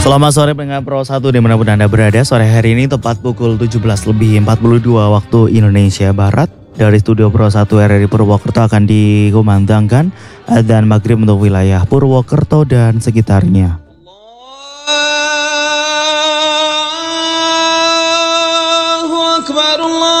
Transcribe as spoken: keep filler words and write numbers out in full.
Selamat sore pendengar Pro satu dimanapun Anda berada. Sore hari ini tepat pukul tujuh belas lebih empat puluh dua waktu Indonesia Barat. Dari studio Pro satu R R I Purwokerto akan dikumandangkan adzan maghrib untuk wilayah Purwokerto dan sekitarnya. Allahu Akbar, Allah.